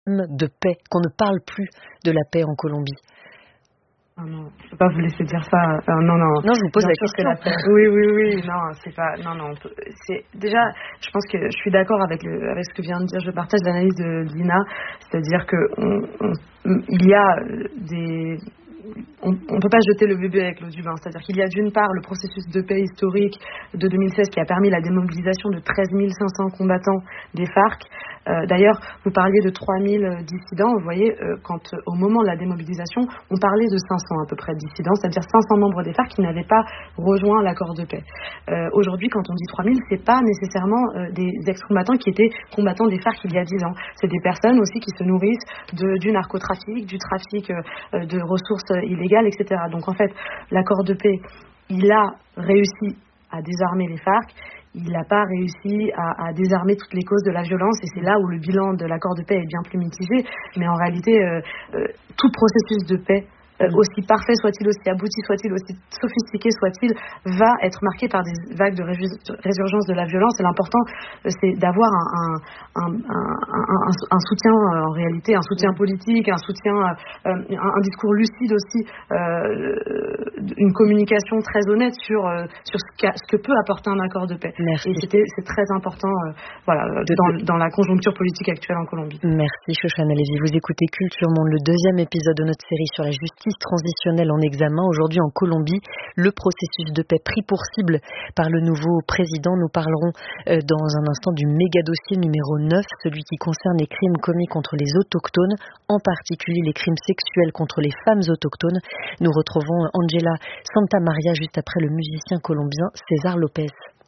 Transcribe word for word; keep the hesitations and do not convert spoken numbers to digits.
de paix, qu'on ne parle plus de la paix en Colombie? Ah non, je peux pas vous laisser dire ça. Euh, non, non. Non, je vous pose Bien la sûr, question. c'est la paix. Oui, oui, oui. Non, c'est pas. Non, non. C'est déjà. Je pense que je suis d'accord avec le, avec ce que vient de dire. Je partage l'analyse de Lina, c'est-à-dire que on, on, il y a des. On ne peut pas jeter le bébé avec l'eau du bain. C'est-à-dire qu'il y a d'une part le processus de paix historique de deux mille seize qui a permis la démobilisation de treize mille cinq cents combattants des FARC. Euh, d'ailleurs, vous parliez de trois mille dissidents. Vous voyez, euh, quand euh, au moment de la démobilisation, on parlait de cinq cents à peu près de dissidents, c'est-à-dire cinq cents membres des FARC qui n'avaient pas rejoint l'accord de paix. Euh, aujourd'hui, quand on dit trois mille, c'est pas nécessairement euh, des ex-combattants qui étaient combattants des FARC il y a dix ans. C'est des personnes aussi qui se nourrissent de, du narcotrafic, du trafic euh, de ressources illégales, et cetera. Donc en fait, l'accord de paix, il a réussi à désarmer les FARC. Il n'a pas réussi à, à désarmer toutes les causes de la violence et c'est là où le bilan de l'accord de paix est bien plus mitigé. Mais en réalité, euh, euh, tout processus de paix, euh, aussi parfait soit-il, aussi abouti soit-il, aussi sophistiqué soit-il, va être marqué par des vagues de résurgence de la violence. Et l'important, euh, c'est d'avoir un, un, un, un, un, un soutien, euh, en réalité, un soutien politique, un soutien, euh, un, un discours lucide aussi, euh, une communication très honnête sur, euh, sur ce, ce que peut apporter un accord de paix. Merci. Et c'était, c'est très important euh, voilà, dans, dans la conjoncture politique actuelle en Colombie. Merci Shoshana Lévy. Vous écoutez Culture Monde, le deuxième épisode de notre série sur la justice transitionnelle en examen. Aujourd'hui en Colombie, le processus de paix pris pour cible par le nouveau président. Nous parlerons euh, dans un instant du méga dossier numéro neuf, celui qui concerne les crimes commis contre les autochtones, en particulier les crimes sexuels contre les femmes autochtones. Nous retrouvons Angela Santamaria juste après le musicien colombien César Lopez.